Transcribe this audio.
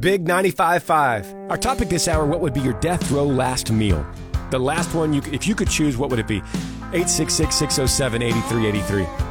Big 95.5. Our topic this hour, what would be your death row last meal? The last one, if you could choose, what would it be? 866-607-8383.